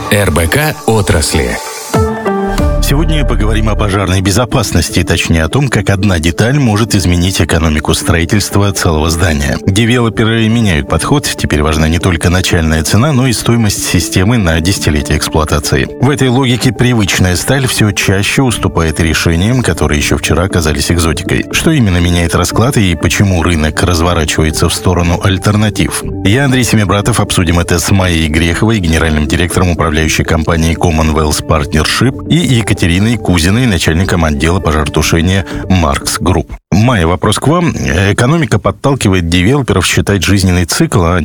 РБК отрасли. Сегодня поговорим о пожарной безопасности, точнее о том, как одна деталь может изменить экономику строительства целого здания. Девелоперы меняют подход, теперь важна не только начальная цена, но и стоимость системы на десятилетие эксплуатации. В этой логике привычная сталь все чаще уступает решениям, которые еще вчера казались экзотикой. Что именно меняет расклад и почему рынок разворачивается в сторону альтернатив? Я, Андрей Семибратов, обсудим это с Майей Греховой, генеральным директором управляющей компании Commonwealth Partnership, и Екатериной Кузиной, начальником отдела пожаротушения Marks Group. Майя, вопрос к вам. Экономика подталкивает девелоперов считать жизненный цикл, а